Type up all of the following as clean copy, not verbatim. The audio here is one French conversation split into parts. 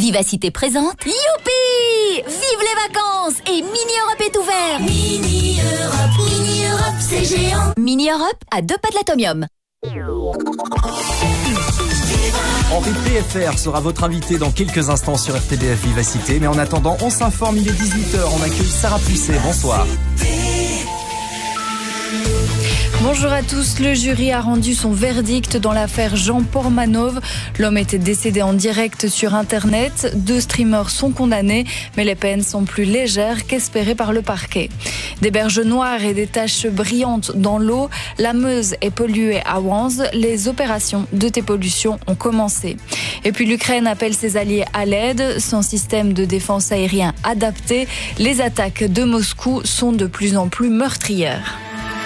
Vivacité présente. Youpi! Vive les vacances! Et Mini Europe est ouvert. Mini Europe, c'est géant. Mini Europe à 2 pas de l'Atomium. Henri PFR sera votre invité dans quelques instants sur RTBF Vivacité. Mais en attendant, on s'informe, il est 18h. On accueille Sarah Pusset. Bonsoir. Bonjour à tous. Le jury a rendu son verdict dans l'affaire Jean Portmanov. L'homme était décédé en direct sur Internet. 2 streamers sont condamnés, mais les peines sont plus légères qu'espérées par le parquet. Des berges noires et des taches brillantes dans l'eau. La Meuse est polluée à Wanze. Les opérations de dépollution ont commencé. Et puis l'Ukraine appelle ses alliés à l'aide. Sans système de défense aérien adapté, les attaques de Moscou sont de plus en plus meurtrières.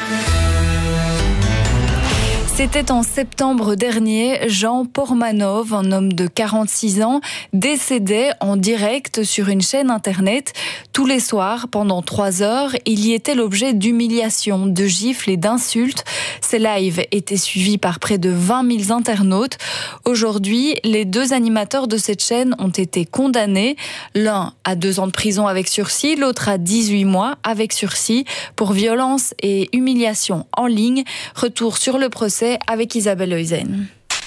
C'était en septembre dernier, Jean Portmanov, un homme de 46 ans, décédait en direct sur une chaîne internet. Tous les soirs, pendant 3 heures, il y était l'objet d'humiliations, de gifles et d'insultes. Ces lives étaient suivis par près de 20 000 internautes. Aujourd'hui, les 2 animateurs de cette chaîne ont été condamnés. L'un à 2 ans de prison avec sursis, l'autre à 18 mois avec sursis pour violence et humiliation en ligne. Retour sur le procès avec Isabelle Heusen.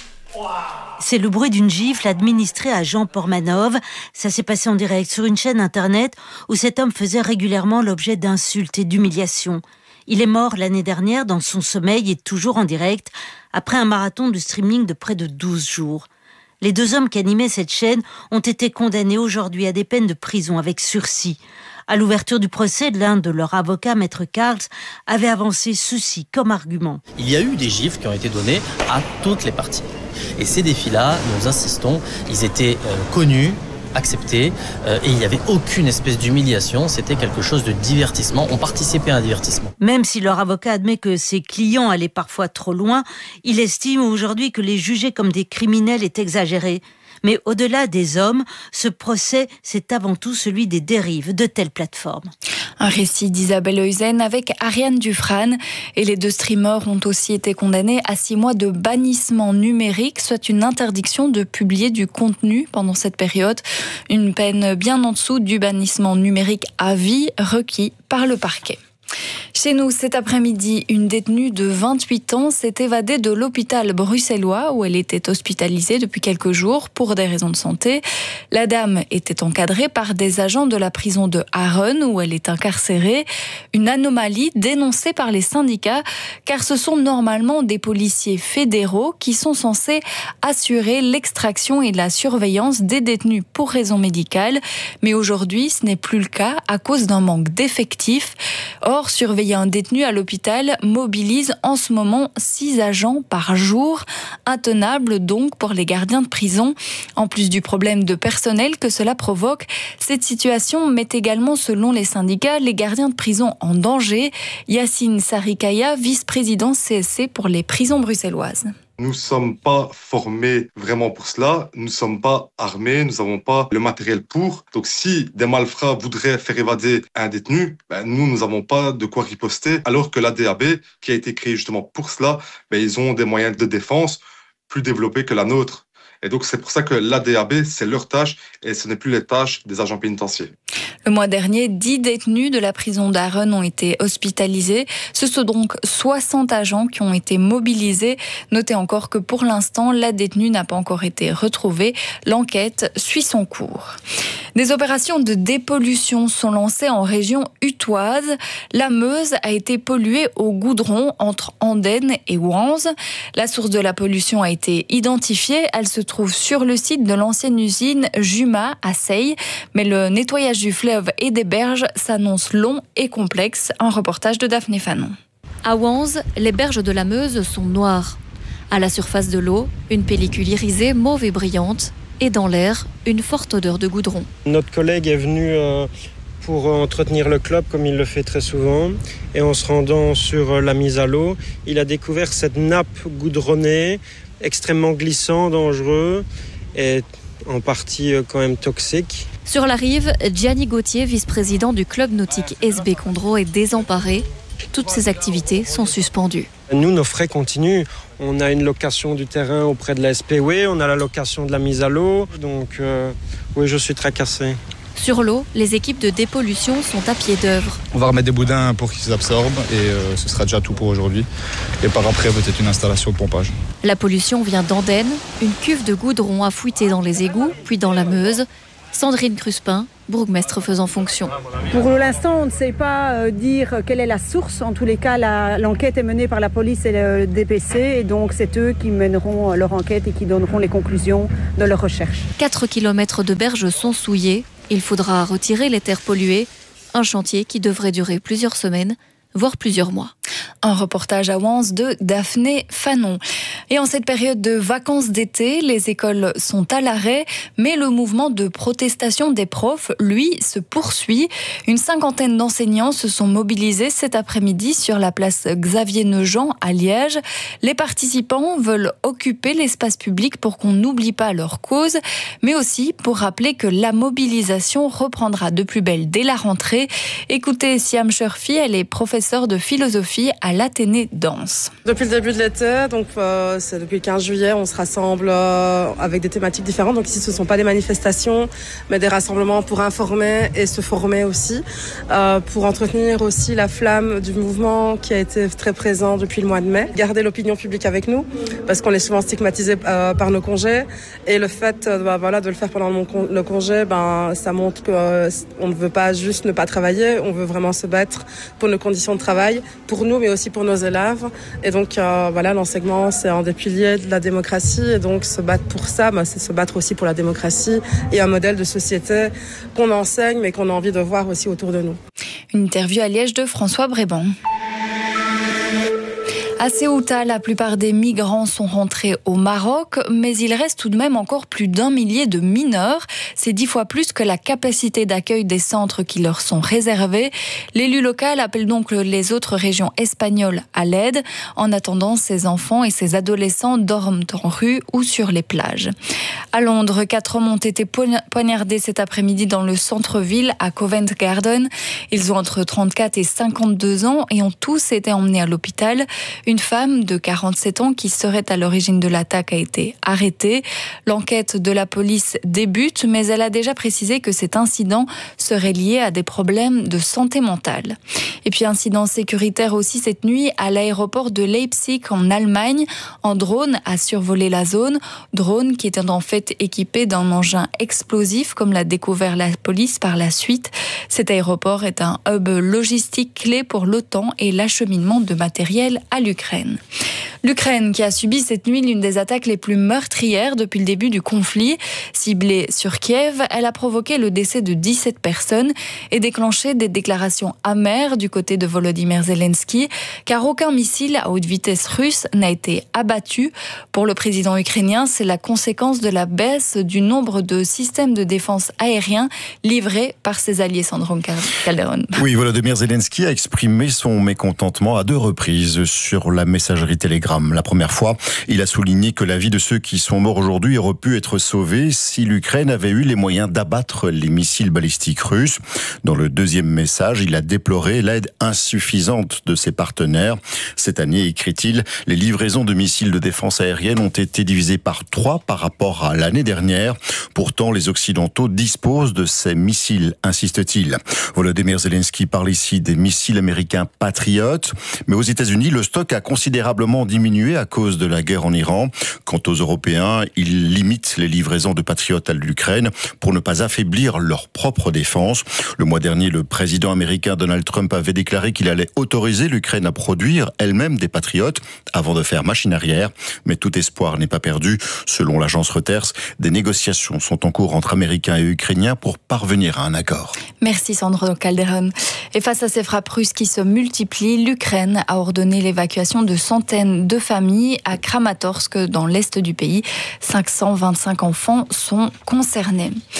C'est le bruit d'une gifle administrée à Jean Portmanov. Ça s'est passé en direct sur une chaîne internet où cet homme faisait régulièrement l'objet d'insultes et d'humiliations. Il est mort l'année dernière dans son sommeil et toujours en direct après un marathon de streaming de près de 12 jours. Les 2 hommes qui animaient cette chaîne ont été condamnés aujourd'hui à des peines de prison avec sursis. À l'ouverture du procès, l'un de leurs avocats, Maître Karls, avait avancé ceci comme argument. Il y a eu des gifles qui ont été données à toutes les parties. Et ces défis-là, nous insistons, ils étaient connus, acceptés, et il n'y avait aucune espèce d'humiliation. C'était quelque chose de divertissement. On participait à un divertissement. Même si leur avocat admet que ses clients allaient parfois trop loin, il estime aujourd'hui que les juger comme des criminels est exagéré. Mais au-delà des hommes, ce procès, c'est avant tout celui des dérives de telles plateformes. Un récit d'Isabelle Heusen avec Ariane Dufrane. Et les 2 streamers ont aussi été condamnés à 6 mois de bannissement numérique, soit une interdiction de publier du contenu pendant cette période. Une peine bien en dessous du bannissement numérique à vie requis par le parquet. Chez nous, cet après-midi, une détenue de 28 ans s'est évadée de l'hôpital bruxellois où elle était hospitalisée depuis quelques jours pour des raisons de santé. La dame était encadrée par des agents de la prison de Harren où elle est incarcérée. Une anomalie dénoncée par les syndicats car ce sont normalement des policiers fédéraux qui sont censés assurer l'extraction et la surveillance des détenus pour raisons médicales. Mais aujourd'hui, ce n'est plus le cas à cause d'un manque d'effectifs. Or, surveiller un détenu à l'hôpital mobilise en ce moment 6 agents par jour. Intenable donc pour les gardiens de prison. En plus du problème de personnel que cela provoque, cette situation met également, selon les syndicats, les gardiens de prison en danger. Yacine Sarikaya, vice-président CSC pour les prisons bruxelloises. Nous ne sommes pas formés vraiment pour cela, nous ne sommes pas armés, nous n'avons pas le matériel pour. Donc si des malfrats voudraient faire évader un détenu, nous n'avons pas de quoi riposter. Alors que l'ADAB, qui a été créé justement pour cela, ils ont des moyens de défense plus développés que la nôtre. Et donc c'est pour ça que l'ADAB, c'est leur tâche et ce n'est plus les tâches des agents pénitentiaires. Le mois dernier, 10 détenus de la prison d'Harren ont été hospitalisés. Ce sont donc 60 agents qui ont été mobilisés. Notez encore que pour l'instant, la détenue n'a pas encore été retrouvée. L'enquête suit son cours. Des opérations de dépollution sont lancées en région utoise. La Meuse a été polluée au goudron entre Andenne et Wanze. La source de la pollution a été identifiée. Elle se trouve sur le site de l'ancienne usine Juma à Seille. Mais le nettoyage du fleuve et des berges s'annonce long et complexe. Un reportage de Daphné Fanon. À Wanze, les berges de la Meuse sont noires. À la surface de l'eau, une pellicule irisée mauve et brillante. Et dans l'air, une forte odeur de goudron. Notre collègue est venu pour entretenir le club, comme il le fait très souvent. Et en se rendant sur la mise à l'eau, il a découvert cette nappe goudronnée, extrêmement glissant, dangereux et en partie quand même toxique. Sur la rive, Gianni Gauthier, vice-président du club nautique SB Condro, est désemparé. Toutes ses activités sont suspendues. Nous, nos frais continuent. On a une location du terrain auprès de la SPW, on a la location de la mise à l'eau. Donc oui, je suis tracassé. Sur l'eau, les équipes de dépollution sont à pied d'œuvre. On va remettre des boudins pour qu'ils s'absorbent et ce sera déjà tout pour aujourd'hui. Et par après, peut-être une installation de pompage. La pollution vient d'Andenne. Une cuve de goudron a fuité dans les égouts, puis dans la Meuse. Sandrine Cruspin, bourgmestre faisant fonction. Pour l'instant, on ne sait pas dire quelle est la source. En tous les cas, l'enquête est menée par la police et le DPC. Et donc, c'est eux qui mèneront leur enquête et qui donneront les conclusions de leur recherche. 4 km de berges sont souillés. Il faudra retirer les terres polluées. Un chantier qui devrait durer plusieurs semaines, voire plusieurs mois. Un reportage à Wans de Daphné Fanon. Et en cette période de vacances d'été, les écoles sont à l'arrêt, mais le mouvement de protestation des profs, lui, se poursuit. Une cinquantaine d'enseignants se sont mobilisés cet après-midi sur la place Xavier-Neujean à Liège. Les participants veulent occuper l'espace public pour qu'on n'oublie pas leur cause, mais aussi pour rappeler que la mobilisation reprendra de plus belle dès la rentrée. Écoutez Siam Sherfi, elle est professeure de philosophie à l'Athénée Danse. Depuis le début de l'été, donc c'est depuis le 15 juillet, on se rassemble avec des thématiques différentes. Donc ici, ce ne sont pas des manifestations, mais des rassemblements pour informer et se former aussi, pour entretenir aussi la flamme du mouvement qui a été très présent depuis le mois de mai. Garder l'opinion publique avec nous, parce qu'on est souvent stigmatisé par nos congés. Et le fait de le faire pendant le congé, ça montre qu'on ne veut pas juste ne pas travailler, on veut vraiment se battre pour nos conditions de travail, pour nous, mais aussi pour nos élèves. Et donc, l'enseignement, c'est un des piliers de la démocratie. Et donc, se battre pour ça, c'est se battre aussi pour la démocratie et un modèle de société qu'on enseigne, mais qu'on a envie de voir aussi autour de nous. Une interview à Liège de François Bréban. À Ceuta, la plupart des migrants sont rentrés au Maroc, mais il reste tout de même encore plus d'1 millier de mineurs. C'est 10 fois plus que la capacité d'accueil des centres qui leur sont réservés. L'élu local appelle donc les autres régions espagnoles à l'aide. En attendant, ces enfants et ces adolescents dorment en rue ou sur les plages. À Londres, 4 hommes ont été poignardés cet après-midi dans le centre-ville à Covent Garden. Ils ont entre 34 et 52 ans et ont tous été emmenés à l'hôpital. Une femme de 47 ans qui serait à l'origine de l'attaque a été arrêtée. L'enquête de la police débute, mais elle a déjà précisé que cet incident serait lié à des problèmes de santé mentale. Et puis incident sécuritaire aussi cette nuit à l'aéroport de Leipzig en Allemagne. Un drone a survolé la zone. Drone qui était en fait équipé d'un engin explosif, comme l'a découvert la police par la suite. Cet aéroport est un hub logistique clé pour l'OTAN et l'acheminement de matériel à l'Ukraine. L'Ukraine qui a subi cette nuit l'une des attaques les plus meurtrières depuis le début du conflit. Ciblée sur Kiev, elle a provoqué le décès de 17 personnes et déclenché des déclarations amères du côté de Volodymyr Zelensky, car aucun missile à haute vitesse russe n'a été abattu. Pour le président ukrainien, c'est la conséquence de la baisse du nombre de systèmes de défense aériens livrés par ses alliés. Sandro Calderon. Oui, Volodymyr Zelensky a exprimé son mécontentement à 2 reprises sur la messagerie Telegram. La première fois, il a souligné que la vie de ceux qui sont morts aujourd'hui aurait pu être sauvée si l'Ukraine avait eu les moyens d'abattre les missiles balistiques russes. Dans le deuxième message, il a déploré l'aide insuffisante de ses partenaires. Cette année, écrit-il, les livraisons de missiles de défense aérienne ont été divisées par 3 par rapport à l'année dernière. Pourtant, les Occidentaux disposent de ces missiles, insiste-t-il. Volodymyr Zelensky parle ici des missiles américains Patriot, mais aux États-Unis, le stock a considérablement diminué à cause de la guerre en Iran. Quant aux Européens, ils limitent les livraisons de patriotes à l'Ukraine pour ne pas affaiblir leur propre défense. Le mois dernier, le président américain Donald Trump avait déclaré qu'il allait autoriser l'Ukraine à produire elle-même des patriotes avant de faire machine arrière. Mais tout espoir n'est pas perdu. Selon l'agence Reuters, des négociations sont en cours entre Américains et Ukrainiens pour parvenir à un accord. Merci Sandro Calderon. Et face à ces frappes russes qui se multiplient, l'Ukraine a ordonné l'évacuation de centaines de familles à Kramatorsk dans l'est du pays. 525 enfants sont concernés.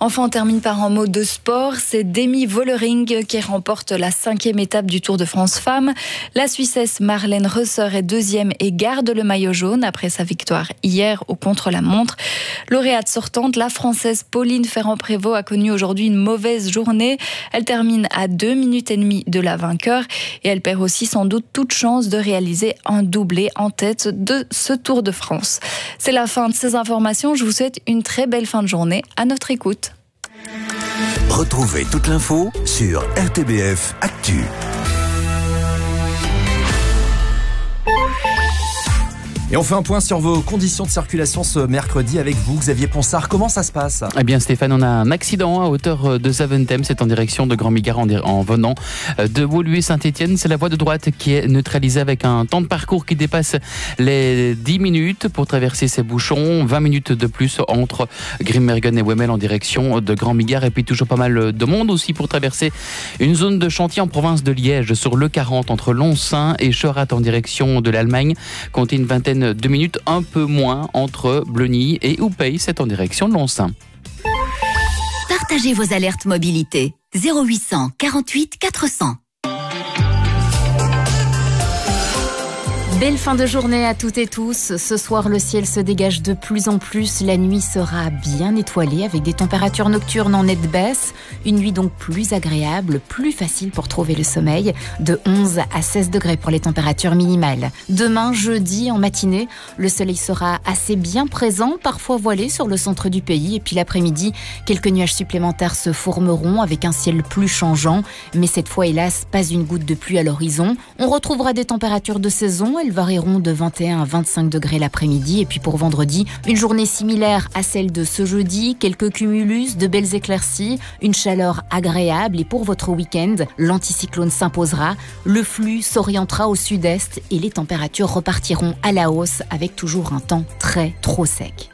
Enfin, on termine par un mot de sport. C'est Demi Vollering qui remporte la 5e étape du Tour de France Femmes. La Suissesse Marlène Reusser est 2e et garde le maillot jaune après sa victoire hier au contre-la-montre. Lauréate sortante, la Française Pauline Ferrand-Prévot a connu aujourd'hui une mauvaise journée. Elle termine à 2 minutes et demie de la vainqueur et elle perd aussi sans doute toute chance de réaliser un doublé en tête de ce Tour de France. C'est la fin de ces informations. Je vous souhaite une très belle fin de journée. À notre écoute. Retrouvez toute l'info sur RTBF Actu. Et on fait un point sur vos conditions de circulation ce mercredi avec vous, Xavier Ponsard. Comment ça se passe ? Eh bien Stéphane, on a un accident à hauteur de Zaventem. C'est en direction de Grand-Migard en venant de Woluwe-Saint-Étienne. C'est la voie de droite qui est neutralisée avec un temps de parcours qui dépasse les 10 minutes pour traverser ces bouchons. 20 minutes de plus entre Grimbergen et Wemmel en direction de Grand-Migard. Et puis toujours pas mal de monde aussi pour traverser une zone de chantier en province de Liège sur l'E40 entre Lonsin et Chorat en direction de l'Allemagne. Comptez une vingtaine de minutes, un peu moins entre Bleuny et Oupey, c'est en direction de Lonsin. Partagez vos alertes mobilité. 0800 48 400. Belle fin de journée à toutes et tous. Ce soir, le ciel se dégage de plus en plus. La nuit sera bien étoilée avec des températures nocturnes en nette baisse. Une nuit donc plus agréable, plus facile pour trouver le sommeil. De 11 à 16 degrés pour les températures minimales. Demain, jeudi, en matinée, le soleil sera assez bien présent, parfois voilé sur le centre du pays. Et puis l'après-midi, quelques nuages supplémentaires se formeront avec un ciel plus changeant. Mais cette fois, hélas, pas une goutte de pluie à l'horizon. On retrouvera des températures de saison. Elles varieront de 21 à 25 degrés l'après-midi. Et puis pour vendredi, une journée similaire à celle de ce jeudi. Quelques cumulus, de belles éclaircies, une chaleur agréable. Et pour votre week-end, l'anticyclone s'imposera. Le flux s'orientera au sud-est et les températures repartiront à la hausse avec toujours un temps trop sec.